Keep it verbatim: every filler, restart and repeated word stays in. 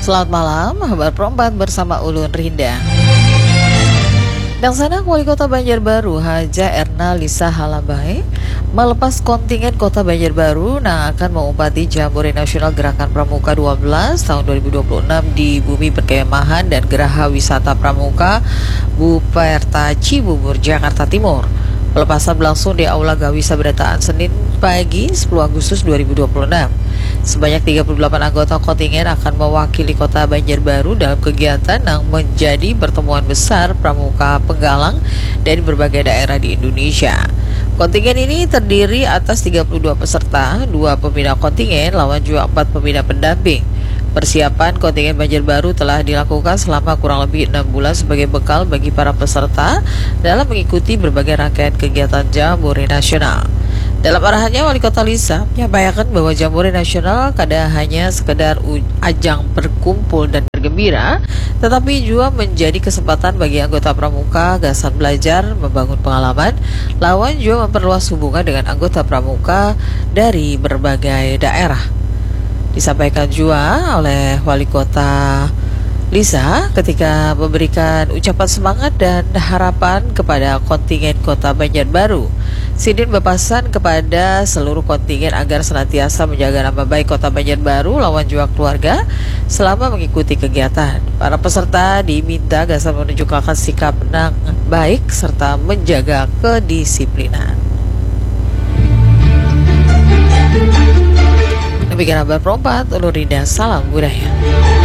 Selamat malam, kabar perempat bersama Ulun Rinda. Dan sana Wali Kota Banjarbaru Haja Erna Lisa Halabai melepas kontingen Kota Banjarbaru yang akan mengumpati Jambore Nasional Gerakan Pramuka dua belas tahun dua ribu dua puluh enam di Bumi Perkemahan dan Geraha Wisata Pramuka Buperta Cibubur, Jakarta Timur. Pelepasan berlangsung di Aula Gawisa Berataan Senin pagi sepuluh Agustus dua ribu dua puluh enam. Sebanyak tiga puluh delapan anggota kontingen akan mewakili Kota Banjarbaru dalam kegiatan yang menjadi pertemuan besar pramuka penggalang dari berbagai daerah di Indonesia. Kontingen ini terdiri atas tiga puluh dua peserta, dua pembina kontingen, lawan juga empat pembina pendamping. Persiapan kontingen Banjarbaru telah dilakukan selama kurang lebih enam bulan sebagai bekal bagi para peserta dalam mengikuti berbagai rangkaian kegiatan Jambore Nasional. Dalam arahannya, Wali Kota Lisa menyampaikan bahwa Jambore Nasional kada hanya sekedar ajang berkumpul dan bergembira, tetapi juga menjadi kesempatan bagi anggota pramuka gasan belajar, membangun pengalaman, lawan juga memperluas hubungan dengan anggota pramuka dari berbagai daerah. Disampaikan juga oleh Wali Kota Lisa ketika memberikan ucapan semangat dan harapan kepada kontingen Kota Banjarbaru. Sidin berpesan kepada seluruh kontingen agar senantiasa menjaga nama baik Kota Banjarbaru lawan juga keluarga selama mengikuti kegiatan. Para peserta diminta gasan menunjukkan sikap yang baik serta menjaga kedisiplinan. Demikian kabar perempat, Ulun Rinda, salam budaya.